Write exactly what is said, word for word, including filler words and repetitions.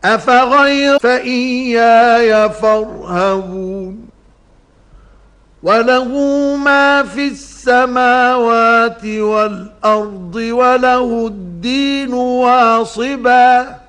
أفغير فإياي فارهبون وله ما في السماوات والأرض وله الدين واصبا